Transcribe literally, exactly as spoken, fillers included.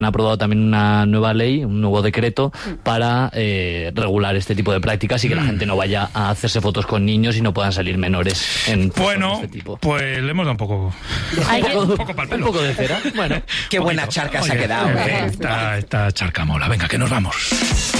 Han aprobado también una nueva ley, un nuevo decreto para eh, regular este tipo de prácticas y que la gente no vaya a hacerse fotos con niños y no puedan salir menores en fotos Bueno, de este tipo. pues le hemos dado un poco, Hay que- un poco pa'l pelo. un poco de cera. Bueno, Qué buena charca se ha quedado, ¿eh? Esta, esta charca mola. Venga, que nos vamos.